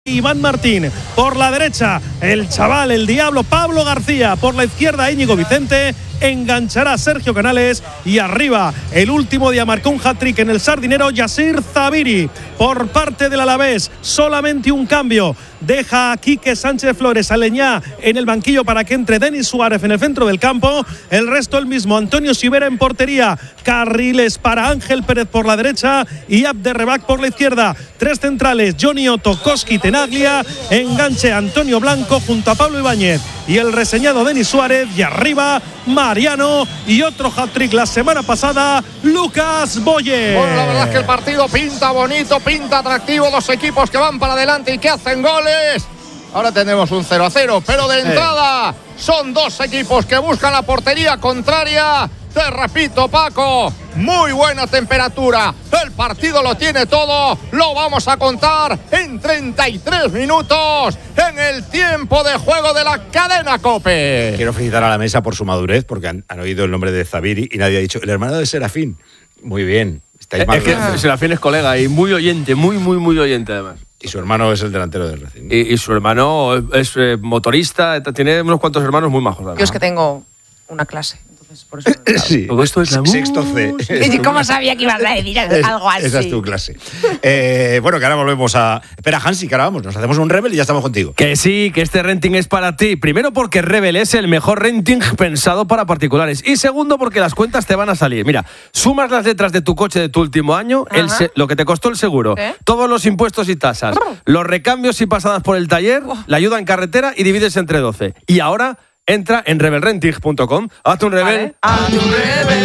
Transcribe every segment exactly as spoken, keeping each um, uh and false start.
Iván Martín, por la derecha el chaval, el diablo Pablo García, por la izquierda Íñigo Vicente, enganchará Sergio Canales y arriba el último día marcó un hat-trick en el Sardinero Yasir Zabiri. Por parte del Alavés solamente un cambio, deja a Quique Sánchez Flores a Leñá en el banquillo para que entre Denis Suárez en el centro del campo, el resto el mismo, Antonio Sivera en portería, carriles para Ángel Pérez por la derecha y Abderrebak por la izquierda, tres centrales, Johnny Otto, Koski, Tenaglia, enganche Antonio Blanco junto a Pablo Ibáñez y el reseñado Denis Suárez, y arriba Mariano y otro hat-trick la semana pasada, Lucas Boye. Bueno, la verdad es que el partido pinta bonito, pinta atractivo, dos equipos que van para adelante y que hacen goles. Ahora tenemos un cero a cero, pero de entrada son dos equipos que buscan la portería contraria. Te repito, Paco, muy buena temperatura. El partido lo tiene todo. Lo vamos a contar en treinta y tres minutos en el tiempo de juego de la cadena COPE. Quiero felicitar a la mesa por su madurez, porque han, han oído el nombre de Zabiri y nadie ha dicho el hermano de Serafín. Muy bien. Estáis Es que Serafín es colega y muy oyente, muy, muy, muy oyente además. Y su hermano es el delantero del Racing. Y, y su hermano es eh, motorista, tiene unos cuantos hermanos muy majos. Yo es que tengo una clase. Por eso, claro. Sí, todo esto es la sexto C. ¿Y cómo sabía que ibas a decir algo así? Esa es tu clase. Eh, bueno, que ahora volvemos a... Espera, Hansi, que ahora vamos, nos hacemos un Rebel y ya estamos contigo. Que sí, que este renting es para ti. Primero porque Rebel es el mejor renting pensado para particulares. Y segundo porque las cuentas te van a salir. Mira, sumas las letras de tu coche de tu último año, el se- lo que te costó el seguro, ¿eh? Todos los impuestos y tasas, los recambios y pasadas por el taller, oh. la ayuda en carretera y divides entre doce. Y ahora... entra en rebel renting punto com, hazte un rebel, hazte un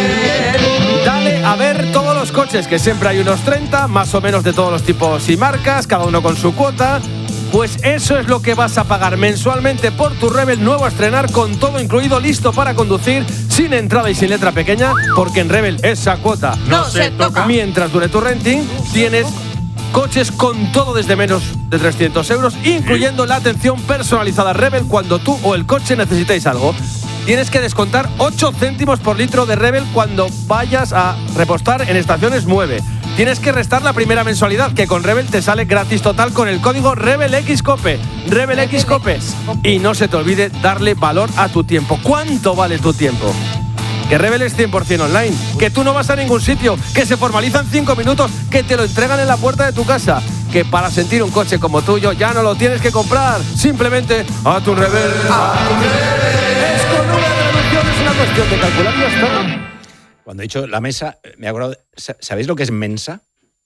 rebel. Dale a ver todos los coches, que siempre hay unos treinta, más o menos de todos los tipos y marcas, cada uno con su cuota. Pues eso es lo que vas a pagar mensualmente por tu Rebel nuevo a estrenar, con todo incluido, listo para conducir, sin entrada y sin letra pequeña, porque en Rebel esa cuota no, no se toca. Mientras dure tu renting, tienes coches con todo desde menos de trescientos euros, incluyendo la atención personalizada Rebel cuando tú o el coche necesitéis algo. Tienes que descontar ocho céntimos por litro de Rebel cuando vayas a repostar en estaciones Mueve. Tienes que restar la primera mensualidad, que con Rebel te sale gratis total con el código RebelXCOPE. RebelXCOPE. Y no se te olvide darle valor a tu tiempo. ¿Cuánto vale tu tiempo? Que Rebel es cien por ciento online, que tú no vas a ningún sitio, que se formaliza en cinco minutos, que te lo entregan en la puerta de tu casa, que para sentir un coche como tuyo ya no lo tienes que comprar, simplemente a tu Rebel. A tu Rebel. Es con una reducción, es una cuestión de calcular y ya está. Cuando he dicho la mesa, me he acordado, ¿sabéis lo que es mensa?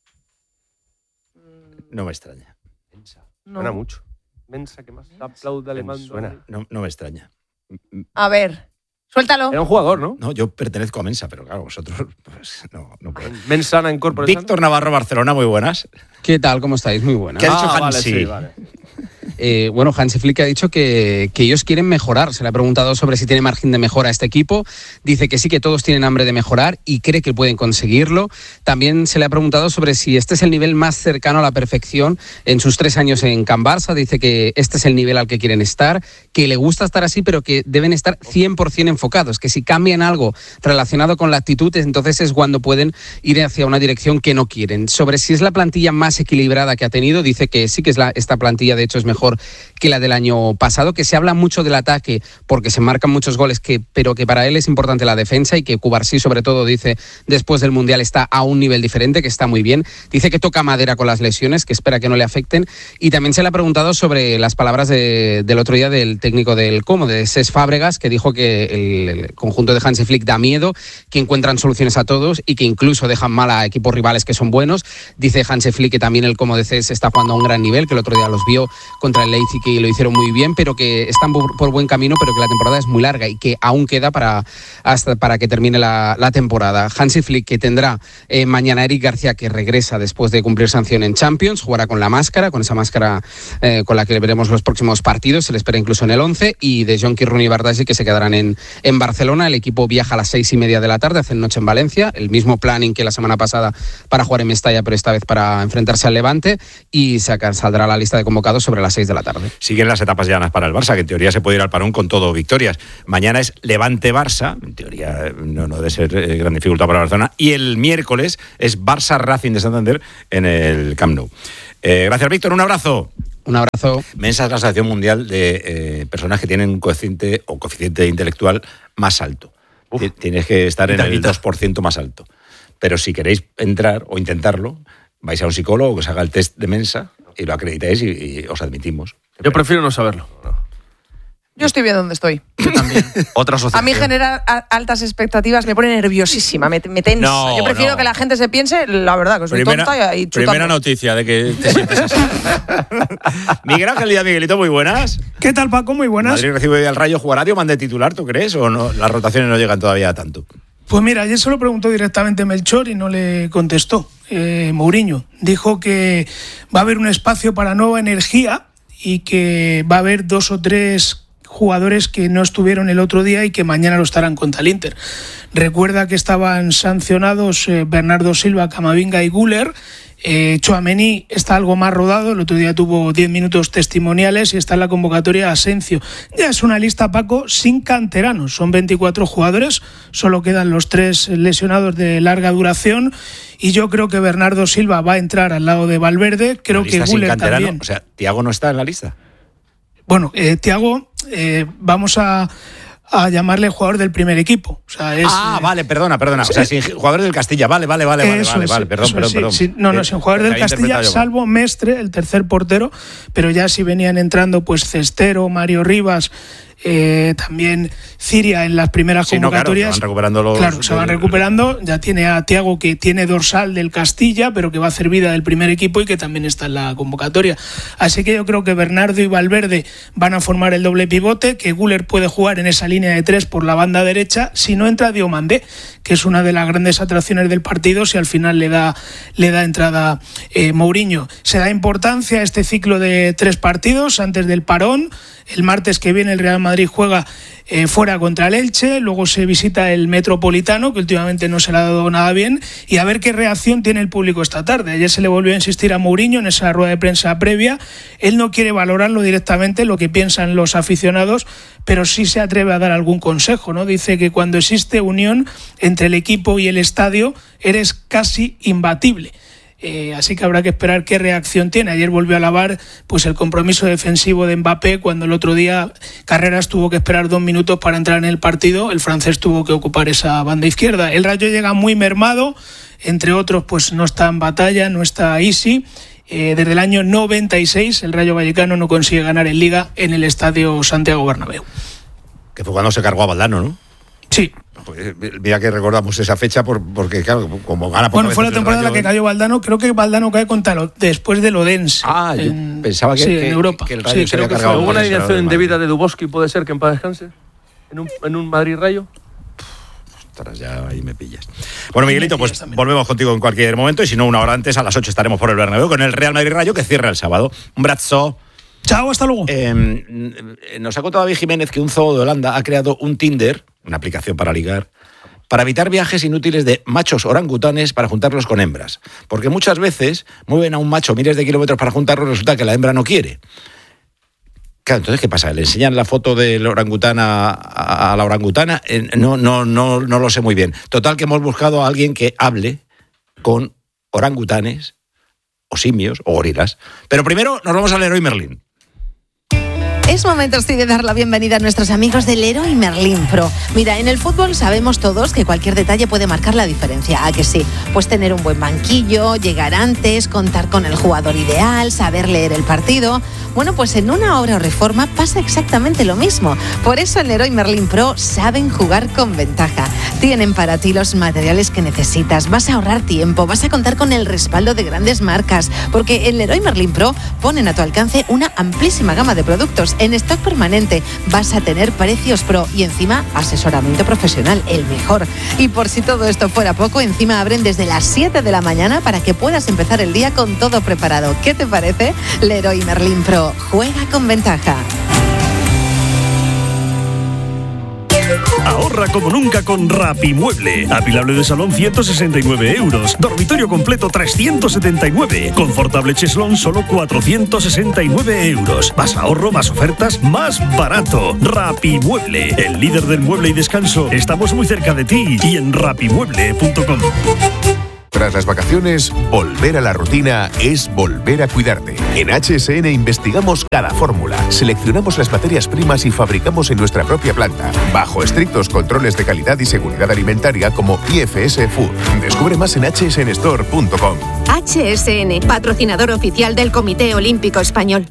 No me extraña. Mensa. No. Suena mucho. Mensa, ¿qué más? Aplauda, le mando. Suena, no, no me extraña. A ver... Suéltalo. Era un jugador, ¿no? No, yo pertenezco a Mensa, pero claro, vosotros pues, no, no pueden. Mensana Incorporation. Víctor Navarro, Barcelona, muy buenas. ¿Qué tal? ¿Cómo estáis? Muy buenas. ¿Qué ha dicho ah, Hansi? Vale, sí, vale. Eh, bueno, Hansi Flick ha dicho que, que ellos quieren mejorar. Se le ha preguntado sobre si tiene margen de mejora este equipo. Dice que sí, que todos tienen hambre de mejorar y cree que pueden conseguirlo. También se le ha preguntado sobre si este es el nivel más cercano a la perfección en sus tres años en Can Barça. Dice que este es el nivel al que quieren estar, que le gusta estar así, pero que deben estar cien por ciento enfocados, que si cambian algo relacionado con la actitud, entonces es cuando pueden ir hacia una dirección que no quieren. Sobre si es la plantilla más equilibrada que ha tenido, dice que sí, que es la, esta plantilla de hecho es mejor que la del año pasado, que se habla mucho del ataque porque se marcan muchos goles, que, pero que para él es importante la defensa y que Cubarsí, sobre todo, dice, después del Mundial está a un nivel diferente, que está muy bien. Dice que toca madera con las lesiones, que espera que no le afecten. Y también se le ha preguntado sobre las palabras de, del otro día del técnico del Como, de Cesc Fábregas, que dijo que el, el conjunto de Hansi Flick da miedo, que encuentran soluciones a todos y que incluso dejan mal a equipos rivales que son buenos. Dice Hansi Flick que también el Como de Cesc está jugando a un gran nivel, que el otro día los vio contra el Leipzig y lo hicieron muy bien, pero que están por, por buen camino, pero que la temporada es muy larga y que aún queda para, hasta para que termine la, la temporada. Hansi Flick, que tendrá eh, mañana Eric García, que regresa después de cumplir sanción en Champions, jugará con la máscara, con esa máscara eh, con la que veremos los próximos partidos, se le espera incluso en el once, y de Jonky Rooney y Bardghji, que se quedarán en, en Barcelona. El equipo viaja a las seis y media de la tarde, hacen noche en Valencia, el mismo planning que la semana pasada para jugar en Mestalla, pero esta vez para enfrentarse al Levante, y saca, saldrá la lista de convocados sobre las seis de la tarde. Siguen las etapas llanas para el Barça, que en teoría se puede ir al parón con todo victorias. Mañana es Levante-Barça, en teoría no, no debe ser eh, gran dificultad para Barcelona, y el miércoles es Barça-Racing de Santander en el Camp Nou. Eh, gracias, Víctor, un abrazo. Un abrazo. Mensa es la Asociación Mundial de eh, personas que tienen un coeficiente o coeficiente intelectual más alto. Uf. Tienes que estar en el dos por ciento más alto. Pero si queréis entrar o intentarlo, vais a un psicólogo que os haga el test de Mensa y lo acreditáis y, y os admitimos. Yo prefiero no saberlo. Yo estoy bien donde estoy. Yo también. Otra asociación. A mí generar a- altas expectativas me pone nerviosísima, me, me tensa. No, Yo prefiero no. que la gente se piense, la verdad, que soy Primera, tonta y chutando. primera noticia de que te sientes así. Miguel Ángel Díaz, Miguelito, muy buenas. ¿Qué tal, Paco? Muy buenas. Madrid recibe hoy al Rayo, jugará Diomande de titular, ¿tú crees? ¿O no? Las rotaciones no llegan todavía a tanto. Pues mira, ayer se lo preguntó directamente Melchor y no le contestó. Eh, Mourinho dijo que va a haber un espacio para nueva energía y que va a haber dos o tres jugadores que no estuvieron el otro día y que mañana lo estarán contra el Inter. Recuerda que estaban sancionados eh, Bernardo Silva, Camavinga y Güler. Eh, Tchouaméni está algo más rodado, el otro día tuvo diez minutos testimoniales y está en la convocatoria Asensio. Ya es una lista, Paco, sin canteranos, son veinticuatro jugadores, solo quedan los tres lesionados de larga duración y yo creo que Bernardo Silva va a entrar al lado de Valverde, creo que Güler también. O sea, ¿Thiago no está en la lista? Bueno, eh, Thiago, eh, vamos a... a llamarle jugador del primer equipo. O sea, es, ah, eh, vale, perdona, perdona. O sea, sin jugador del Castilla, vale, vale, vale, vale, Eso vale, es, vale, perdón, eso perdón, sí, perdón. sí. No, no, sin jugador del Castilla, salvo Mestre, el tercer portero, pero ya si venían entrando pues Cestero, Mario Rivas, eh, también Ciria en las primeras sí, convocatorias. No, claro, se van recuperando los... Claro, se van recuperando. Ya tiene a Thiago, que tiene dorsal del Castilla, pero que va a hacer vida del primer equipo y que también está en la convocatoria. Así que yo creo que Bernardo y Valverde van a formar el doble pivote, que Güler puede jugar en esa línea de tres por la banda derecha, si no entra Diomandé, que es una de las grandes atracciones del partido, si al final le da, le da entrada eh, Mourinho. Se da importancia a este ciclo de tres partidos antes del parón. El martes que viene el Real Madrid juega eh, fuera contra el Elche, luego se visita el Metropolitano, que últimamente no se le ha dado nada bien, y a ver qué reacción tiene el público esta tarde. Ayer se le volvió a insistir a Mourinho en esa rueda de prensa previa. Él no quiere valorarlo directamente, lo que piensan los aficionados, pero sí se atreve a dar algún consejo, ¿no? Dice que cuando existe unión entre el equipo y el estadio, eres casi imbatible. Eh, así que habrá que esperar qué reacción tiene. Ayer volvió a alabar pues el compromiso defensivo de Mbappé, cuando el otro día Carreras tuvo que esperar dos minutos para entrar en el partido. El francés tuvo que ocupar esa banda izquierda. El Rayo llega muy mermado, entre otros pues no está en batalla, no está Isi. Eh, desde el año noventa y seis el Rayo Vallecano no consigue ganar en Liga en el estadio Santiago Bernabéu. Que fue cuando se cargó a Valdano, ¿no? Sí. Pues mira que recordamos esa fecha por, porque, claro, como gana por Bueno, fue la temporada en la que cayó Valdano. Creo que Valdano cae contra lo, después del Odense. Ah, yo en, pensaba que, sí, que, en Europa. que el Rayo sí, se había creo que cargado. ¿Hubo una por eso, alineación de indebida de Duboski, puede ser que en paz descanse? ¿En un, en un Madrid-Rayo? Ostras, ya ahí me pillas. Bueno, Miguelito, pues volvemos contigo en cualquier momento y si no, una hora antes, a las ocho estaremos por el Bernabéu con el Real Madrid-Rayo que cierra el sábado. Un brazo. Chao, hasta luego. Eh, nos ha contado David Jiménez que un zoo de Holanda ha creado un Tinder, una aplicación para ligar, para evitar viajes inútiles de machos orangutanes para juntarlos con hembras. Porque muchas veces mueven a un macho miles de kilómetros para juntarlo y resulta que la hembra no quiere. Claro, entonces, ¿qué pasa? ¿Le enseñan la foto del orangután a, a, a la orangutana? Eh, no, no, no, no lo sé muy bien. Total, que hemos buscado a alguien que hable con orangutanes o simios o gorilas. Pero primero nos vamos al Leroy Merlin. Es momento sí de dar la bienvenida a nuestros amigos del Leroy Merlin Pro. Mira, en el fútbol sabemos todos que cualquier detalle puede marcar la diferencia. ¿A que sí? Pues tener un buen banquillo, llegar antes, contar con el jugador ideal, saber leer el partido. Bueno, pues en una obra o reforma pasa exactamente lo mismo. Por eso en Leroy Merlin Pro saben jugar con ventaja. Tienen para ti los materiales que necesitas. Vas a ahorrar tiempo, vas a contar con el respaldo de grandes marcas, porque en Leroy Merlin Pro ponen a tu alcance una amplísima gama de productos en stock permanente. Vas a tener precios pro y encima asesoramiento profesional, el mejor. Y por si todo esto fuera poco, encima abren desde las siete de la mañana para que puedas empezar el día con todo preparado. ¿Qué te parece? Leroy Merlin Pro, juega con ventaja. Ahorra como nunca con Rapimueble. Apilable de salón ciento sesenta y nueve euros. Dormitorio completo trescientos setenta y nueve. Confortable cheslón solo cuatrocientos sesenta y nueve euros. Más ahorro, más ofertas, más barato. Rapimueble, el líder del mueble y descanso. Estamos muy cerca de ti y en rapimueble punto com. Tras las vacaciones, volver a la rutina es volver a cuidarte. En H S N investigamos cada fórmula, seleccionamos las materias primas y fabricamos en nuestra propia planta, bajo estrictos controles de calidad y seguridad alimentaria como I F S Food. Descubre más en h s n store punto com. H S N, patrocinador oficial del Comité Olímpico Español.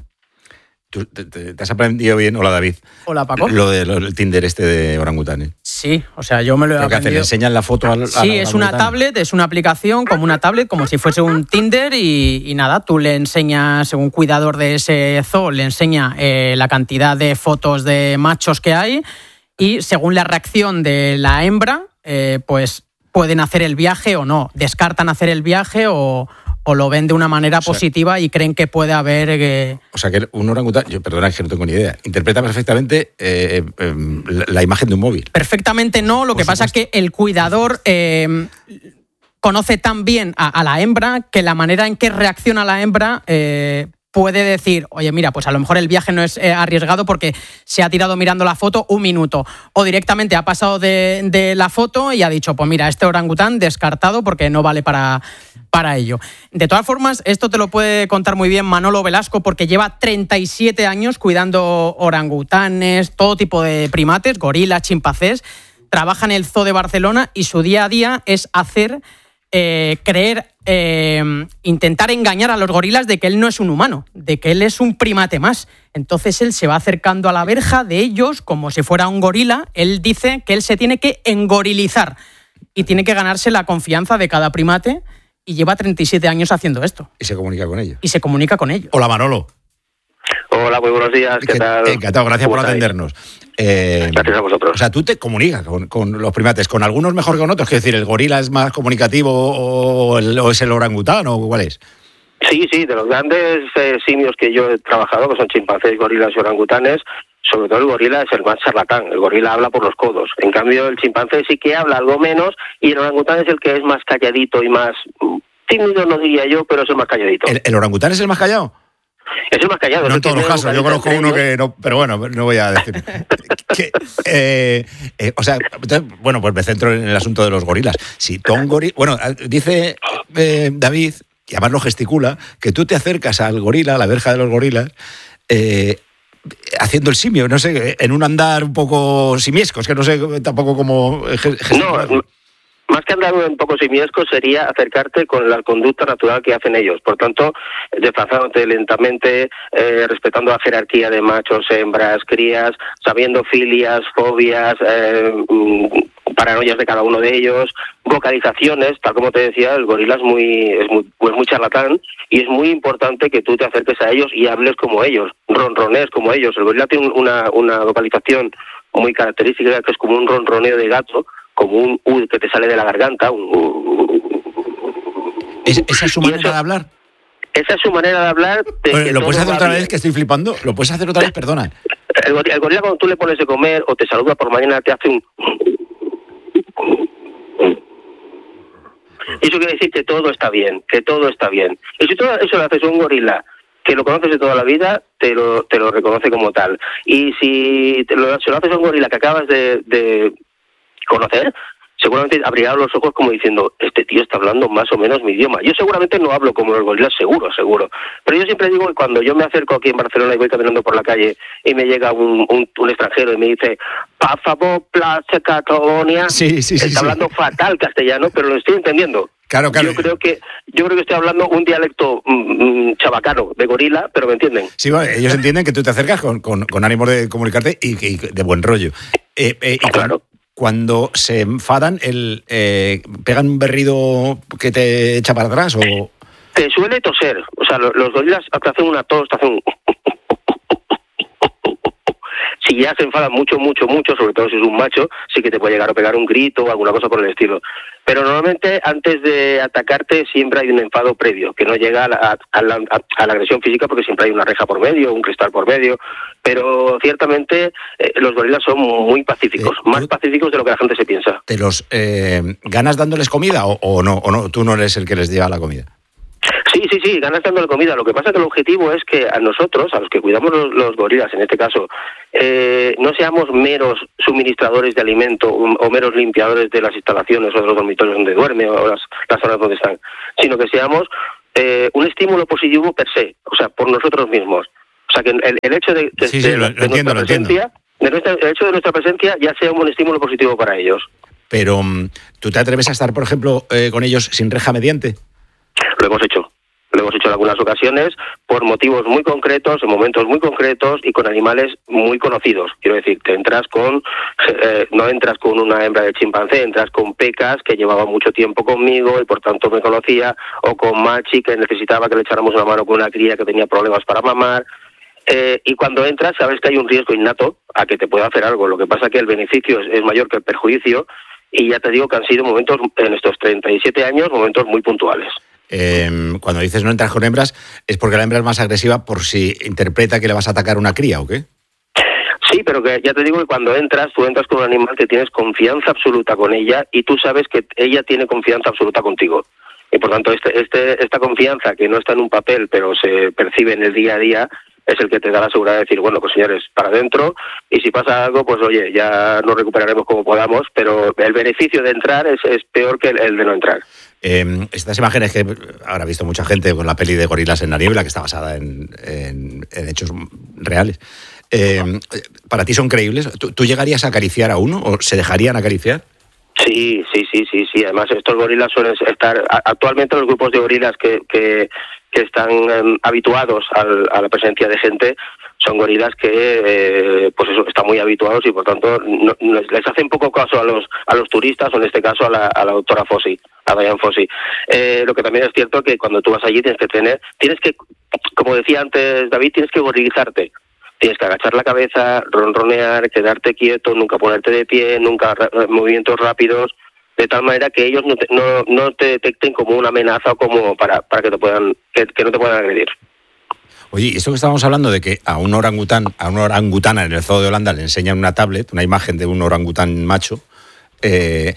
¿Tú te, te, te has aprendido bien? Hola, David. Hola, Paco. Lo del Tinder este de orangutanes. Sí, o sea, yo me lo he aprendido. ¿Qué hace? ¿Le enseñan la foto al Sí, es una tablet, es una aplicación como una tablet, como si fuese un Tinder y, y nada, tú le enseñas, según cuidador de ese zoo, le enseña eh, la cantidad de fotos de machos que hay y según la reacción de la hembra, eh, pues pueden hacer el viaje o no, descartan hacer el viaje o... o lo ven de una manera o sea, positiva y creen que puede haber... Eh... O sea, que un orangután, yo perdona, es que no tengo ni idea, interpreta perfectamente eh, eh, la, la imagen de un móvil. Perfectamente no, lo Por que supuesto. pasa es que el cuidador eh, conoce tan bien a, a la hembra que la manera en que reacciona la hembra... Eh, puede decir, oye, mira, pues a lo mejor el viaje no es eh, arriesgado porque se ha tirado mirando la foto un minuto. O directamente ha pasado de, de la foto y ha dicho, pues mira, este orangután descartado porque no vale para, para ello. De todas formas, esto te lo puede contar muy bien Manolo Velasco porque lleva treinta y siete años cuidando orangutanes, todo tipo de primates, gorilas, chimpancés. Trabaja en el Zoo de Barcelona y su día a día es hacer... Eh, creer, eh, intentar engañar a los gorilas de que él no es un humano, de que él es un primate más. Entonces él se va acercando a la verja de ellos como si fuera un gorila. Él dice que él se tiene que engorilizar y tiene que ganarse la confianza de cada primate y lleva treinta y siete años haciendo esto. Y se comunica con ellos. Y se comunica con ellos. Hola, Manolo. Hola, muy buenos días. ¿Qué tal? Encantado, gracias por atendernos. Eh, gracias a vosotros. O sea, tú te comunicas con, con los primates, con algunos mejor que con otros. Es decir, ¿el gorila es más comunicativo o, el, o es el orangután o cuál es? Sí, sí, de los grandes eh, simios que yo he trabajado, que son chimpancés, gorilas y orangutanes, sobre todo el gorila es el más charlatán. El gorila habla por los codos. En cambio, el chimpancé sí que habla algo menos y el orangután es el que es más calladito y más tímido, no diría yo, pero es el más calladito. ¿El, el orangután es el más callado? Es el más callado. No en todos los casos, yo conozco uno que no, pero bueno, no voy a decir. que, eh, eh, o sea, bueno, pues me centro en el asunto de los gorilas. Si tú un gorila, bueno, dice eh, David, y además lo gesticula, que tú te acercas al gorila, a la verja de los gorilas, eh, haciendo el simio, no sé, en un andar un poco simiesco, es que no sé tampoco cómo gesticular. No, más que andar un poco simiesco sería acercarte con la conducta natural que hacen ellos. Por tanto, desplazándote lentamente, eh, respetando la jerarquía de machos, hembras, crías, sabiendo filias, fobias, eh, paranoias de cada uno de ellos, vocalizaciones, tal como te decía, el gorila es muy, es muy, es muy charlatán y es muy importante que tú te acerques a ellos y hables como ellos, ronronees como ellos. El gorila tiene una, una vocalización muy característica que es como un ronroneo de gato, como un U que te sale de la garganta. Un, uh, ¿Es, ¿Esa es su manera eso, de hablar? Esa es su manera de hablar. De Oye, ¿lo puedes hacer otra bien. vez, que estoy flipando? ¿Lo puedes hacer otra vez? Perdona. El gorila, el gorila cuando tú le pones de comer o te saluda por mañana te hace un... Eso quiere decir que todo está bien, que todo está bien. Y si todo eso lo haces a un gorila que lo conoces de toda la vida, te lo, te lo reconoce como tal. Y si te lo, se lo haces a un gorila que acabas de... de conocer, seguramente abrirá los ojos como diciendo, este tío está hablando más o menos mi idioma. Yo seguramente no hablo como los gorilas, seguro, seguro. Pero yo siempre digo que cuando yo me acerco aquí en Barcelona y voy caminando por la calle y me llega un, un, un extranjero y me dice, pa favor, Plaza Cataluña, sí, sí, sí, está sí. hablando fatal castellano, pero lo estoy entendiendo. Claro, claro. Yo creo que yo creo que estoy hablando un dialecto mmm, chabacano de gorila, pero me entienden. Sí, bueno, ellos entienden que tú te acercas con, con, con ánimo de comunicarte y, y de buen rollo. Eh, eh, y claro. Cuando se enfadan, el, eh, ¿pegan un berrido que te echa para atrás o...? Te suele toser. O sea, los, los gorilas te hacen una tos, te hacen un... Si ya se enfadan mucho, mucho, mucho, sobre todo si es un macho, sí que te puede llegar a pegar un grito o alguna cosa por el estilo. Pero normalmente antes de atacarte siempre hay un enfado previo, que no llega a la, a la, a la agresión física porque siempre hay una reja por medio, un cristal por medio. Pero ciertamente eh, los gorilas son muy pacíficos, eh, más pacíficos de lo que la gente se piensa. ¿Te los eh, ganas dándoles comida o, o no? ¿O no? ¿Tú no eres el que les lleva la comida? Sí, sí, sí, ganas dándole comida. Lo que pasa es que el objetivo es que a nosotros, a los que cuidamos los, los gorilas en este caso, eh, no seamos meros suministradores de alimento o, o meros limpiadores de las instalaciones o de los dormitorios donde duerme o las, las zonas donde están, sino que seamos eh, un estímulo positivo per se, o sea, por nosotros mismos. O sea, que el, el hecho de, de, sí, sí, de, lo, de lo entiendo, nuestra presencia, de nuestra, el hecho de nuestra presencia ya sea un estímulo positivo para ellos. Pero, ¿tú te atreves a estar, por ejemplo, eh, con ellos sin reja mediante? Lo hemos hecho. Lo hemos hecho en algunas ocasiones por motivos muy concretos, en momentos muy concretos y con animales muy conocidos. Quiero decir, te entras con, eh, no entras con una hembra de chimpancé, entras con Pecas, que llevaba mucho tiempo conmigo y por tanto me conocía, o con Machi, que necesitaba que le echáramos una mano con una cría que tenía problemas para mamar. Eh, y cuando entras sabes que hay un riesgo innato a que te pueda hacer algo. Lo que pasa es que el beneficio es, es mayor que el perjuicio y ya te digo que han sido momentos, en estos treinta y siete años, momentos muy puntuales. Eh, cuando dices no entras con hembras, ¿es porque la hembra es más agresiva por si interpreta que le vas a atacar una cría o qué? Sí, pero que ya te digo que cuando entras, tú entras con un animal que tienes confianza absoluta con ella y tú sabes que ella tiene confianza absoluta contigo. Y por tanto, este, este, esta confianza que no está en un papel, pero se percibe en el día a día, es el que te da la seguridad de decir, bueno, pues señores, para adentro, y si pasa algo, pues oye, ya nos recuperaremos como podamos, pero el beneficio de entrar es, es peor que el, el de no entrar. Eh, estas imágenes que habrá visto mucha gente con la peli de Gorilas en la niebla, que está basada en, en, en hechos reales, eh, ¿para ti son creíbles? ¿Tú, ¿Tú llegarías a acariciar a uno o se dejarían acariciar? Sí, sí, sí, sí, sí. Además, estos gorilas suelen estar... Actualmente los grupos de gorilas que, que, que están eh, habituados al, a la presencia de gente son gorilas que eh, pues eso, están muy habituados y por tanto no, no, les hacen poco caso a los a los turistas o en este caso a la, a la doctora Fossi, a Diane Fossi. Eh, lo que también es cierto que cuando tú vas allí tienes que tener, tienes que, como decía antes David, tienes que gorilizarte. Tienes que agachar la cabeza, ronronear, quedarte quieto, nunca ponerte de pie, nunca movimientos rápidos, de tal manera que ellos no te, no, no te detecten como una amenaza o como para, para que te puedan que, que no te puedan agredir. Oye, esto que estábamos hablando de que a un orangután, a una orangutana en el zoo de Holanda le enseñan una tablet, una imagen de un orangután macho, eh,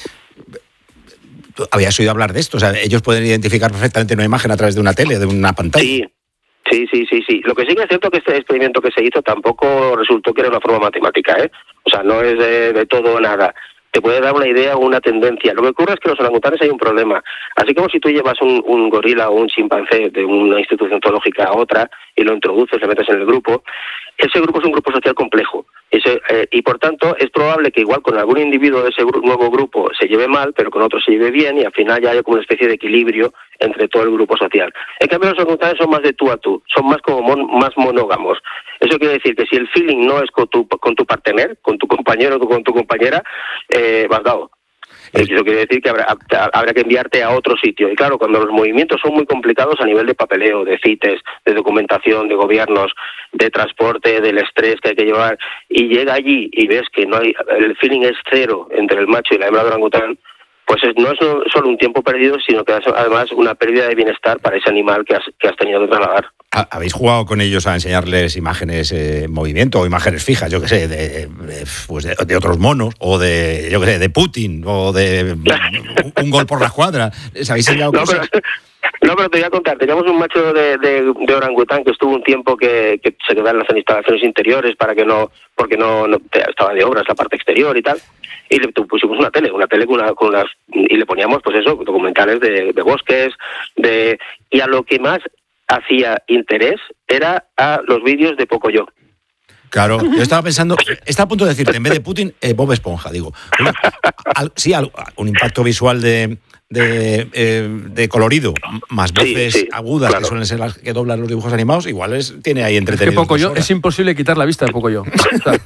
¿habías oído hablar de esto? O sea, ellos pueden identificar perfectamente una imagen a través de una tele, de una pantalla. Sí. Sí, sí, sí, sí. Lo que sí que es cierto que este experimento que se hizo tampoco resultó que era una forma matemática, ¿eh? O sea, no es de, de todo o nada. Te puede dar una idea o una tendencia. Lo que ocurre es que los orangutanes hay un problema. Así como si tú llevas un, un gorila o un chimpancé de una institución zoológica a otra y lo introduces, le metes en el grupo, ese grupo es un grupo social complejo. Ese, eh, y por tanto es probable que igual con algún individuo de ese gru- nuevo grupo se lleve mal, pero con otro se lleve bien y al final ya hay como una especie de equilibrio entre todo el grupo social. En cambio los orangutanes son más de tú a tú, son más como mon- más monógamos. Eso quiere decir que si el feeling no es con tu, con tu partener, con tu compañero o con tu compañera, eh, vas dado. Eso quiere decir que habrá, habrá que enviarte a otro sitio. Y claro, cuando los movimientos son muy complicados a nivel de papeleo, de cites, de documentación, de gobiernos, de transporte, del estrés que hay que llevar, y llega allí y ves que no hay, el feeling es cero entre el macho y la hembra de orangután, pues es, no es solo un tiempo perdido, sino que es además una pérdida de bienestar para ese animal que has, que has tenido que trasladar. ¿Habéis jugado con ellos a enseñarles imágenes eh, en movimiento o imágenes fijas, yo qué sé, de, de, pues de, de otros monos o de, yo qué sé, de Putin o de un, un gol por la escuadra? ¿Les habéis enseñado no, cosas? Pero, no, pero te voy a contar. Teníamos un macho de, de, de orangután que estuvo un tiempo que, que se quedaba en las instalaciones interiores para que no, porque no, no estaba de obras la parte exterior y tal. Y le pusimos una tele, una tele con, una, con unas, y le poníamos, pues eso, documentales de, de bosques, de y a lo que más hacía interés era a los vídeos de Pocoyo. Claro, yo estaba pensando, estaba a punto de decirte, en vez de Putin, eh, Bob Esponja, digo. Al, sí, al, un impacto visual de, de, eh, de colorido, más voces sí, sí, agudas, claro, que suelen ser las que doblan los dibujos animados, igual es, tiene ahí entretenido. Es que Pocoyo, es imposible quitar la vista de Pocoyo. O sea,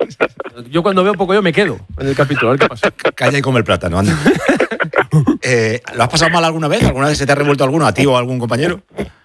yo cuando veo Pocoyo me quedo en el capítulo, a ver qué pasa. Calla y come el plátano, anda. eh, ¿Lo has pasado mal alguna vez? ¿Alguna vez se te ha revuelto alguno, a ti o a algún compañero?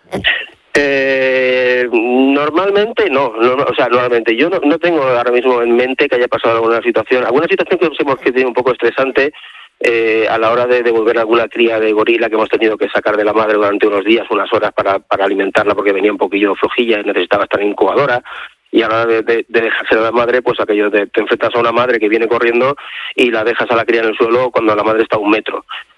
Eh, normalmente no, no, o sea, normalmente yo no, no tengo ahora mismo en mente que haya pasado alguna situación, alguna situación que hemos que tiene un poco estresante eh, a la hora de devolver alguna cría de gorila que hemos tenido que sacar de la madre durante unos días, unas horas para, para alimentarla porque venía un poquillo flojilla y necesitaba estar en incubadora. Y a la hora de, de, de dejarse de la madre, pues aquello de te enfrentas a una madre que viene corriendo y la dejas a la cría en el suelo cuando la madre está a un metro.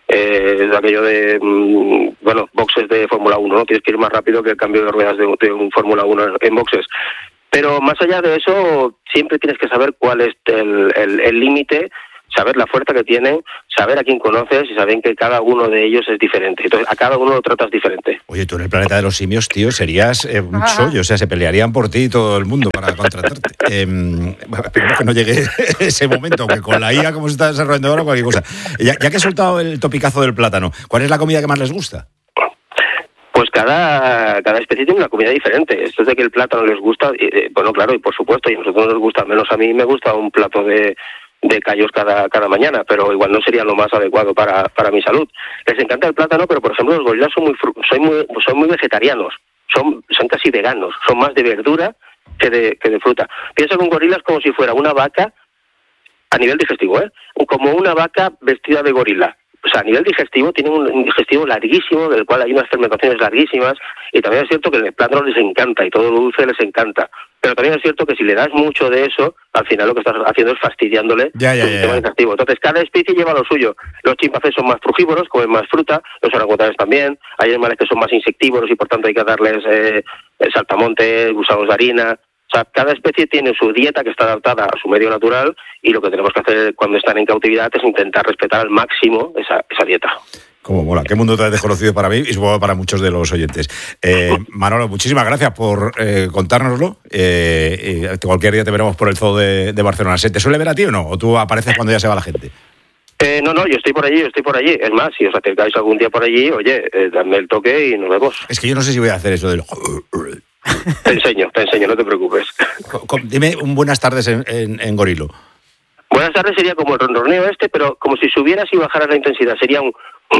Eh, es aquello de, mmm, bueno, boxes de Fórmula uno, ¿no? Tienes que ir más rápido que el cambio de ruedas de, de un Fórmula uno en boxes. Pero más allá de eso, siempre tienes que saber cuál es el límite, saber la fuerza que tienen, saber a quién conoces y saber que cada uno de ellos es diferente. Entonces, a cada uno lo tratas diferente. Oye, tú en el planeta de los simios, tío, serías eh, un chollo. O sea, se pelearían por ti todo el mundo para contratarte. Eh, espero que no llegue ese momento, aunque con la I A, como se está desarrollando ahora, cualquier cosa. Ya, ya que he soltado el topicazo del plátano, ¿cuál es la comida que más les gusta? Pues cada, cada especie tiene una comida diferente. Esto es de que el plátano les gusta, eh, bueno, claro, y por supuesto, y a nosotros nos gusta, menos a mí me gusta un plato de, de callos cada, cada mañana, pero igual no sería lo más adecuado para, para mi salud. Les encanta el plátano, pero por ejemplo los gorilas son muy, son muy, son muy vegetarianos, son, son casi veganos, son más de verdura que de, que de fruta. Piensa que un gorila es como si fuera una vaca, a nivel digestivo, ¿eh? Como una vaca vestida de gorila. O sea, a nivel digestivo, tienen un digestivo larguísimo, del cual hay unas fermentaciones larguísimas, y también es cierto que el plátano les encanta, y todo lo dulce les encanta. Pero también es cierto que si le das mucho de eso, al final lo que estás haciendo es fastidiándole ya, ya, el sistema digestivo. Entonces, cada especie lleva lo suyo. Los chimpancés son más frugívoros, comen más fruta, los orangutanes también. Hay animales que son más insectívoros y por tanto hay que darles eh, saltamontes, gusanos de harina. O sea, cada especie tiene su dieta que está adaptada a su medio natural y lo que tenemos que hacer cuando están en cautividad es intentar respetar al máximo esa, esa dieta. Como mola, qué mundo tan desconocido para mí y supongo para muchos de los oyentes. Eh, Manolo, muchísimas gracias por eh, contárnoslo. Eh, eh, cualquier día te veremos por el zoo de, de Barcelona. ¿Se te suele ver a ti o no? ¿O tú apareces cuando ya se va la gente? Eh, no, no, yo estoy por allí, yo estoy por allí. Es más, si os acercáis algún día por allí, oye, eh, dadme el toque y nos vemos. Es que yo no sé si voy a hacer eso del... Te enseño, te enseño, no te preocupes. Dime un buenas tardes en, en, en gorilo. Buenas tardes sería como el ronroneo este, pero como si subieras y bajaras la intensidad. Sería un...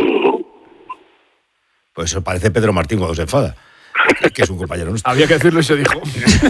Pues eso parece Pedro Martín cuando se enfada, que es un compañero nuestro. Había que decirlo y se dijo.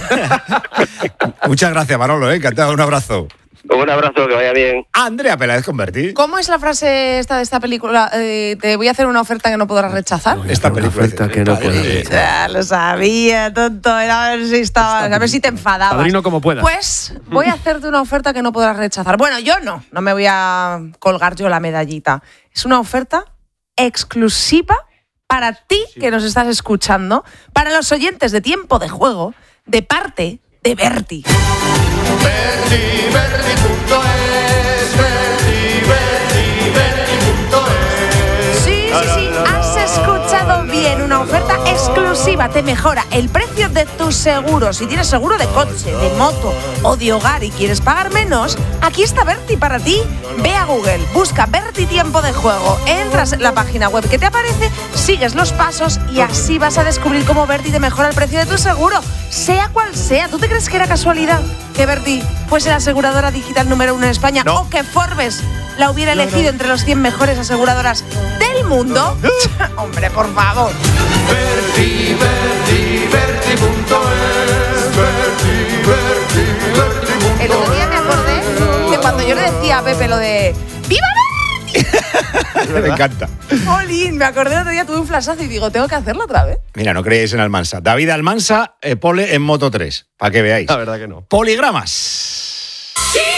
Muchas gracias, Manolo, ¿eh? Encantado, un abrazo. Un abrazo, que vaya bien. Andrea Peláez Convertí. ¿Cómo es la frase esta de esta película? Eh, te voy a hacer una oferta que no podrás rechazar. Esta película oferta que no puedes. Ya lo sabía, tonto. Era a ver si estaba, a ver si te enfadabas. Padrino como puedas. Pues voy a hacerte una oferta que no podrás rechazar. Bueno, yo no, no me voy a colgar yo la medallita. Es una oferta exclusiva para ti que nos estás escuchando, para los oyentes de Tiempo de Juego, de parte de Berti. Berti, Berti punto es, Berti, Berti, Berti punto es. Sí, sí, sí, has escuchado bien, una oferta exclusiva, te mejora el precio de tu seguro. Si tienes seguro de coche, de moto o de hogar y quieres pagar menos, aquí está Berti para ti. Ve a Google, busca Berti Tiempo de Juego, entras en la página web que te aparece, sigues los pasos y así vas a descubrir cómo Berti te mejora el precio de tu seguro, sea cual sea. ¿Tú te crees que era casualidad que Berti fuese la aseguradora digital número uno en España no. o que Forbes la hubiera elegido no, no. entre los cien mejores aseguradoras del mundo? Hombre, por favor. Berti, Berti, Berti punto es, Berti, Berti, Berti punto es. El otro día me acordé de cuando yo le decía a Pepe lo de ¡Viva Berti! Me encanta. Jolín, me acordé el otro día, tuve un flashazo y digo, tengo que hacerlo otra vez. Mira, no creéis en Almansa. David Almansa, eh, pole en Moto tres, para que veáis. La verdad que no. Poligramas.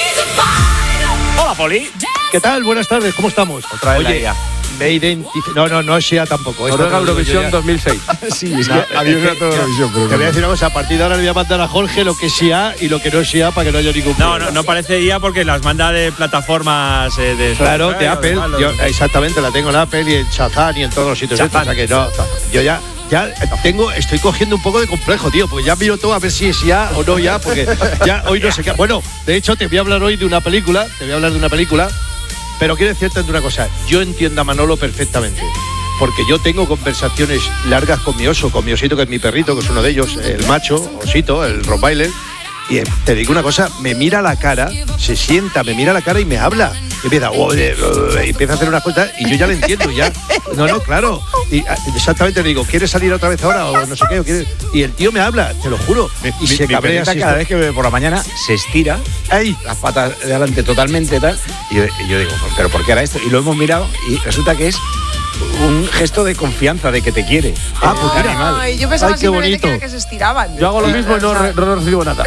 Hola, Poli. ¿Qué tal? Buenas tardes, ¿cómo estamos? Otra vez Oye, me identifico. No, no, no sea tampoco. Noruega Eurovisión dos mil seis. Sí, es que adiós a toda Eurovisión. Te voy a decir una cosa, a partir de ahora le voy a mandar a Jorge lo que sea y lo que no sea para que no haya ningún problema. No, no, no parece I A porque las manda de plataformas eh, de... Claro, de Apple. Yo, exactamente, la tengo en Apple y en Shazam y en todos los sitios. Estos, o sea que no, yo ya... Ya tengo, estoy cogiendo un poco de complejo, tío, porque ya miro todo a ver si es ya o no ya, porque ya hoy no sé qué. Bueno, de hecho, te voy a hablar hoy de una película, te voy a hablar de una película, pero quiero decirte una cosa, yo entiendo a Manolo perfectamente, porque yo tengo conversaciones largas con mi oso, con mi osito, que es mi perrito, que es uno de ellos, el macho, osito, el Rottweiler, y te digo una cosa, me mira a la cara, se sienta, me mira a la cara y me habla. Y empieza, oh, eh, eh, empieza a hacer unas cosas y yo ya lo entiendo, ya. No, no, claro. Y exactamente le digo, ¿quieres salir otra vez ahora o no sé qué? ¿O quieres? Y el tío me habla, te lo juro. Y mi, se mi cabrea cada esto. vez que por la mañana se estira, ¡ay! Las patas de adelante totalmente tal. Y yo, y yo digo, ¿pero por qué era esto? Y lo hemos mirado y resulta que es un un gesto de confianza, de que te quiere. Ah, pues mira. Animal. Ay, yo pensaba Ay, qué simplemente bonito. que, que se estiraban. Yo hago lo mismo y no, re- no recibo nada.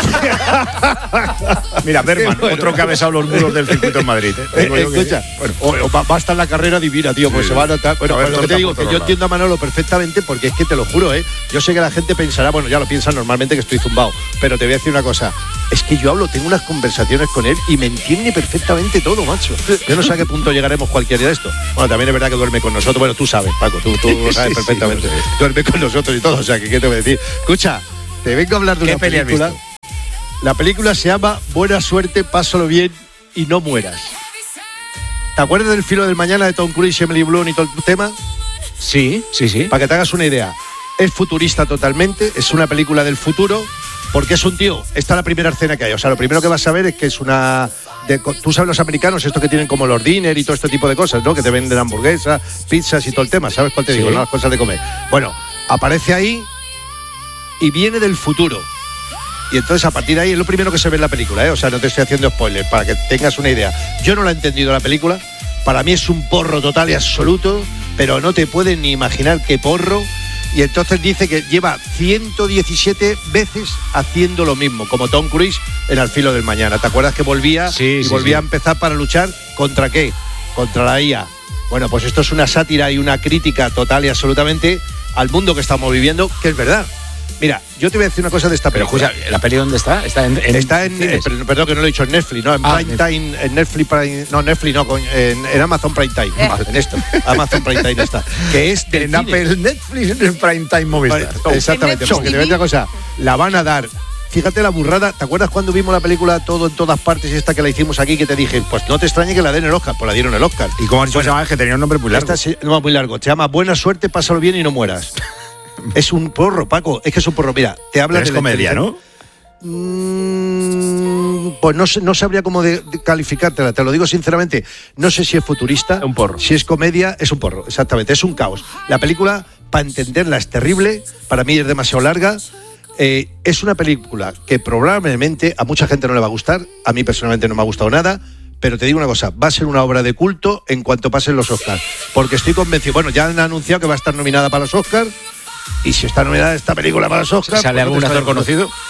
Mira, Berman, Qué bueno. otro que ha besado los muros del circuito en Madrid. ¿eh? Eh, Digo yo que- escucha, bueno. o- o va, va a estar la carrera divina, tío, pues Sí. se va a notar. Bueno, A ver, pues lo que te torta digo, por que todos yo lados. entiendo a Manolo perfectamente, porque es que te lo juro, ¿eh? Yo sé que la gente pensará, bueno, ya lo piensan normalmente que estoy zumbado, pero te voy a decir una cosa. Es que yo hablo, tengo unas conversaciones con él y me entiende perfectamente todo, macho. Yo no sé a qué punto llegaremos cualquier día de esto. Bueno, también es verdad que duerme con nosotros. Bueno, tú sabes, Paco, tú, tú lo sabes Sí, sí, perfectamente. lo sé. Duerme con nosotros y todo, o sea, que qué te voy a decir. Escucha, te vengo a hablar de ¿Qué una peli has película. visto? La película se llama Buena suerte, pásalo bien y no mueras. ¿Te acuerdas del Filo del Mañana de Tom Cruise, Emily Blunt y todo el tema? Sí, sí, sí. Para que te hagas una idea. Es futurista totalmente, es una película del futuro, porque es un tío. Esta es la primera escena que hay. O sea, lo primero que vas a ver es que es una. De, tú sabes los americanos, estos que tienen como los dinner y todo este tipo de cosas, ¿no? Que te venden hamburguesas, pizzas y todo el tema. ¿Sabes cuál te Sí. digo? ¿No? Las cosas de comer. Bueno, aparece ahí y viene del futuro. Y entonces a partir de ahí es lo primero que se ve en la película, ¿eh? O sea, no te estoy haciendo spoilers, para que tengas una idea. Yo no la he entendido la película. Para mí es un porro total y absoluto, pero no te puedes ni imaginar qué porro. Y entonces dice que lleva ciento diecisiete veces haciendo lo mismo, como Tom Cruise en Al filo del mañana. ¿Te acuerdas que volvía Sí, y sí, volvía sí. a empezar para luchar contra qué? Contra la I A. Bueno, pues esto es una sátira y una crítica total y absolutamente al mundo que estamos viviendo, que es verdad. Mira, yo te voy a decir una cosa de esta Pero película. escucha, ¿la peli dónde está? Está en, en Está en, cines. eh, per- perdón que no lo he dicho, en Netflix, no, en Ah, Prime Time, en Netflix Prime, no, Netflix no, coño, en, en Amazon Prime Time, en esto, Amazon Prime Time está, que es del en cine. Apple, Netflix, en Prime Time Movistar. Vale, exactamente, En porque te voy a decir una cosa, la van a dar. Fíjate la burrada, ¿te acuerdas cuando vimos la película Todo en todas partes y esta que la hicimos aquí que te dije, pues no te extrañe que la den el Oscar? Pues la dieron el Oscar. ¿Y cómo has dicho Bueno, que se llama? Es que tenía un nombre muy largo. Esta se llama muy largo, se llama Buena suerte, pásalo bien y no mueras. Es un porro, Paco, es que es un porro. Mira, te habla Pero de es la comedia, ¿no? Mm, Pues no, sé- no sabría cómo de, de calificártela, te lo digo sinceramente. No sé si es futurista, Un porro. si es comedia, es un porro, exactamente, es un caos. La película, para entenderla, es terrible, para mí es demasiado larga. Eh, es una película que probablemente a mucha gente no le va a gustar, a mí personalmente no me ha gustado nada, pero te digo una cosa, va a ser una obra de culto en cuanto pasen los Oscars, porque estoy convencido, bueno, ya han anunciado que va a estar nominada para los Oscars, y si está nominada esta película para los Oscars... ¿Sale pues no algún te actor extraña. conocido?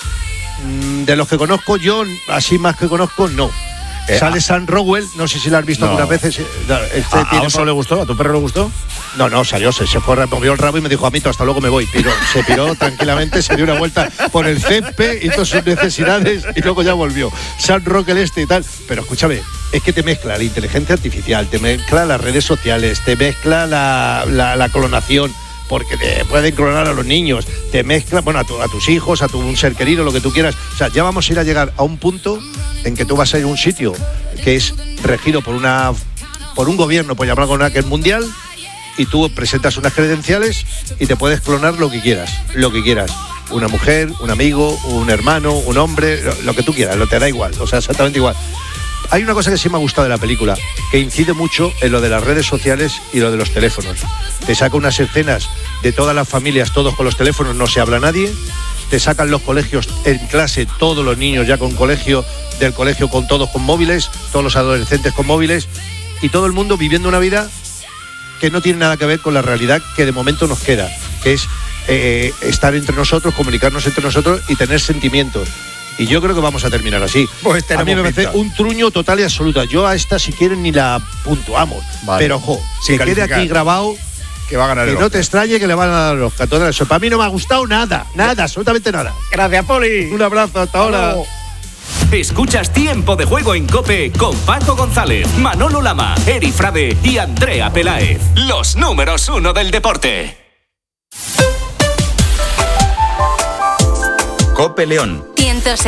Mm, De los que conozco yo, así más que conozco, no. Eh, Sale ah. Sam Rockwell, no sé si la has visto No. algunas veces. eh, Este ¿A, a tiene- Oso le gustó? ¿A tu perro le gustó? No, no, salió, se, se fue, movió el rabo y me dijo, amito, hasta luego me voy. Piró, se piró tranquilamente, se dio una vuelta por el césped, hizo sus necesidades y luego ya volvió. Sam Rockwell este y tal. Pero escúchame, es que te mezcla la inteligencia artificial, te mezcla las redes sociales, te mezcla la, la, la clonación, porque te pueden clonar a los niños, te mezcla, bueno, a, tu- a tus hijos, a tu un ser querido, lo que tú quieras. O sea, ya vamos a ir a llegar a un punto en que tú vas a ir a un sitio que es regido por una por un gobierno, por llamarlo con una que es mundial, y tú presentas unas credenciales y te puedes clonar lo que quieras, lo que quieras. Una mujer, un amigo, un hermano, un hombre, lo, lo que tú quieras, lo te da igual, o sea, exactamente igual. Hay una cosa que sí me ha gustado de la película, que incide mucho en lo de las redes sociales y lo de los teléfonos. Te saca unas escenas de todas las familias, todos con los teléfonos, no se habla nadie. Te sacan los colegios en clase, todos los niños ya con colegio, del colegio con todos con móviles, todos los adolescentes con móviles, y todo el mundo viviendo una vida que no tiene nada que ver con la realidad que de momento nos queda, que es eh, estar entre nosotros, comunicarnos entre nosotros y tener sentimientos. Y yo creo que vamos a terminar así. Pues a mí me tenemos parece pinta. un truño total y absoluta. Yo a esta, si quieren, ni la puntuamos. Vale. Pero, ojo, Sin que quede calificar. aquí grabado, Que va a ganar que el no te Oscar. extrañe que le van a dar los catorce. Eso para mí no me ha gustado nada, nada, absolutamente nada. Gracias, Poli. Un abrazo, hasta ahora. Escuchas Tiempo de Juego en COPE con Paco González, Manolo Lama, Eri Frade y Andrea Peláez. Los números uno del deporte. COPE León.